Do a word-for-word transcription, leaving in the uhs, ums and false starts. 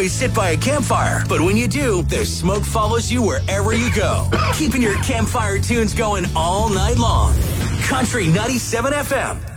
always sit by a campfire, but when you do, the smoke follows you wherever you go, keeping your campfire tunes going all night long. Country ninety-seven F M.